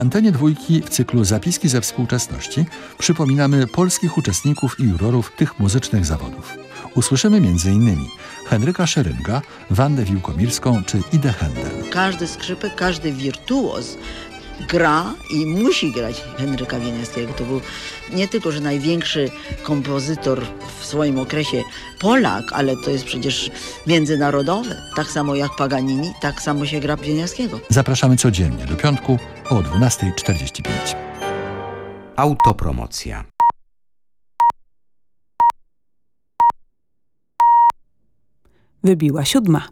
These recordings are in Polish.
Antenie Dwójki w cyklu Zapiski ze współczesności przypominamy polskich uczestników i jurorów tych muzycznych zawodów. Usłyszymy m.in. Henryka Szerynga, Wandę Wiłkomirską czy Idę Händel. Każdy skrzypek, każdy wirtuoz gra i musi grać Henryka Wieniawskiego. To był nie tylko, że największy kompozytor w swoim okresie Polak, ale to jest przecież międzynarodowy. Tak samo jak Paganini, tak samo się gra Wieniawskiego. Zapraszamy codziennie do piątku o 12:45. Autopromocja. Wybiła 7.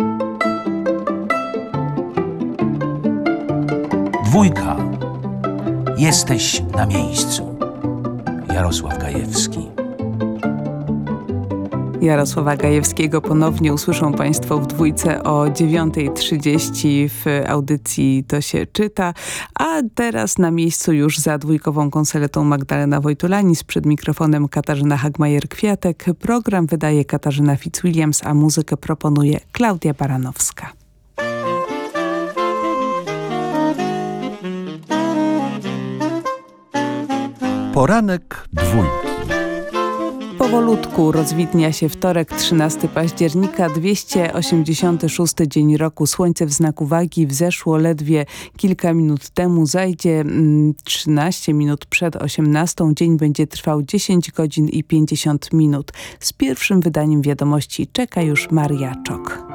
Dwójka. Jesteś na miejscu. Jarosław Gajewski. Jarosława Gajewskiego ponownie usłyszą Państwo w Dwójce o 9:30 w audycji To się czyta, a teraz na miejscu już za dwójkową konsoletą Magdalena Wojtulanis, przed mikrofonem Katarzyna Hagmajer-Kwiatek. Program wydaje Katarzyna Fitzwilliams, a muzykę proponuje Klaudia Baranowska. Poranek Dwójki. Powolutku rozwidnia się wtorek, 13 października, 286 dzień roku. Słońce w znaku wagi wzeszło ledwie kilka minut temu. Zajdzie 13 minut przed 18. Dzień będzie trwał 10 godzin i 50 minut. Z pierwszym wydaniem wiadomości czeka już Maria Czok.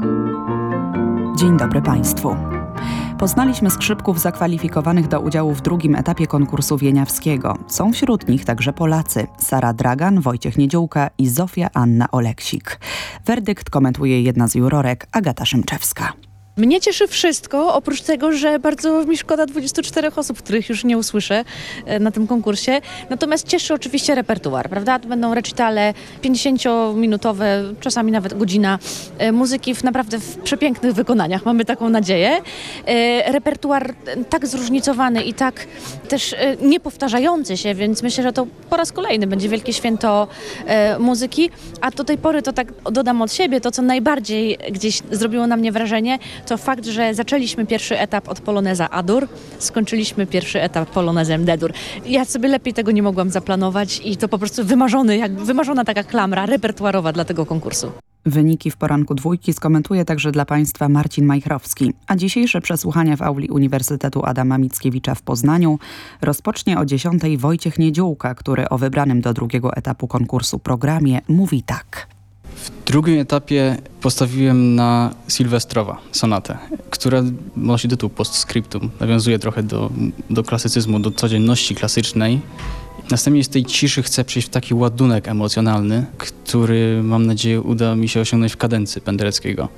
Dzień dobry Państwu. Poznaliśmy skrzypków zakwalifikowanych do udziału w drugim etapie konkursu wieniawskiego. Są wśród nich także Polacy: Sara Dragan, Wojciech Niedziółka i Zofia Anna Oleksik. Werdykt komentuje jedna z jurorek, Agata Szymczewska. Mnie cieszy wszystko, oprócz tego, że bardzo mi szkoda 24 osób, których już nie usłyszę na tym konkursie. Natomiast cieszy oczywiście repertuar, prawda? To będą recitale 50-minutowe, czasami nawet godzina muzyki naprawdę w przepięknych wykonaniach. Mamy taką nadzieję. Repertuar tak zróżnicowany i tak też niepowtarzający się, więc myślę, że to po raz kolejny będzie wielkie święto muzyki. A do tej pory, to tak dodam od siebie, to co najbardziej gdzieś zrobiło na mnie wrażenie, to fakt, że zaczęliśmy pierwszy etap od poloneza A-dur, skończyliśmy pierwszy etap polonezem D-dur. Ja sobie lepiej tego nie mogłam zaplanować i to po prostu wymarzona taka klamra repertuarowa dla tego konkursu. Wyniki w poranku Dwójki skomentuje także dla Państwa Marcin Majchrowski, a dzisiejsze przesłuchania w auli Uniwersytetu Adama Mickiewicza w Poznaniu rozpocznie o 10:00 Wojciech Niedziółka, który o wybranym do drugiego etapu konkursu programie mówi tak. W drugim etapie postawiłem na Sylwestrowa sonatę, która nosi tytuł Postscriptum. Nawiązuje trochę do klasycyzmu, do codzienności klasycznej. Następnie z tej ciszy chcę przejść w taki ładunek emocjonalny, który, mam nadzieję, uda mi się osiągnąć w kadencji Pendereckiego.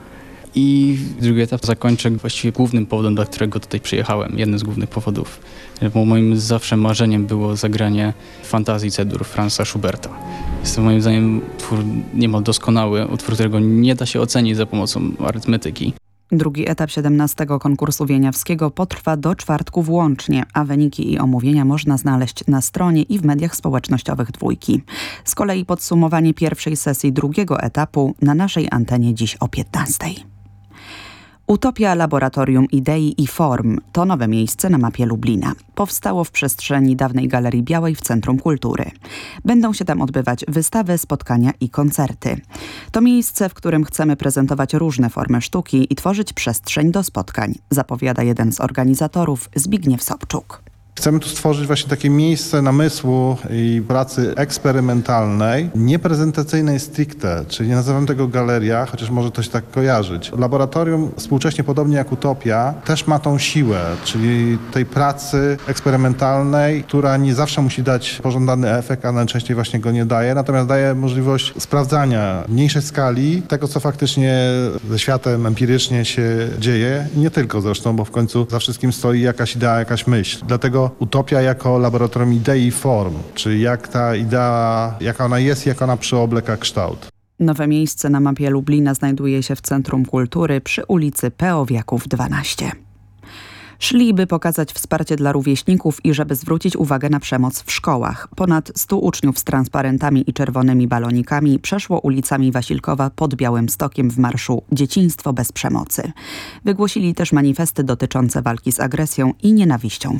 I drugi etap zakończę właściwie głównym powodem, dla którego tutaj przyjechałem. Jednym z głównych powodów. Bo moim zawsze marzeniem było zagranie fantazji C-dur Franza Schuberta. Jest to moim zdaniem utwór niemal doskonały, utwór, którego nie da się ocenić za pomocą arytmetyki. Drugi etap 17. konkursu wieniawskiego potrwa do czwartku włącznie, a wyniki i omówienia można znaleźć na stronie i w mediach społecznościowych Dwójki. Z kolei podsumowanie pierwszej sesji drugiego etapu na naszej antenie dziś o 15:00. Utopia Laboratorium Idei i Form to nowe miejsce na mapie Lublina. Powstało w przestrzeni dawnej Galerii Białej w Centrum Kultury. Będą się tam odbywać wystawy, spotkania i koncerty. To miejsce, w którym chcemy prezentować różne formy sztuki i tworzyć przestrzeń do spotkań, zapowiada jeden z organizatorów, Zbigniew Sobczuk. Chcemy tu stworzyć właśnie takie miejsce namysłu i pracy eksperymentalnej, nieprezentacyjnej stricte, czyli nie nazywam tego galeria, chociaż może to się tak kojarzyć. Laboratorium współcześnie, podobnie jak Utopia, też ma tą siłę, czyli tej pracy eksperymentalnej, która nie zawsze musi dać pożądany efekt, a najczęściej właśnie go nie daje, natomiast daje możliwość sprawdzania w mniejszej skali tego, co faktycznie ze światem empirycznie się dzieje i nie tylko zresztą, bo w końcu za wszystkim stoi jakaś idea, jakaś myśl. Dlatego Utopia jako laboratorium idei i form, czyli jak ta idea, jaka ona jest, jak ona przyobleka kształt. Nowe miejsce na mapie Lublina znajduje się w Centrum Kultury przy ulicy Peowiaków 12. Szli, by pokazać wsparcie dla rówieśników i żeby zwrócić uwagę na przemoc w szkołach. Ponad 100 uczniów z transparentami i czerwonymi balonikami przeszło ulicami Wasilkowa pod Białymstokiem w marszu Dzieciństwo bez przemocy. Wygłosili też manifesty dotyczące walki z agresją i nienawiścią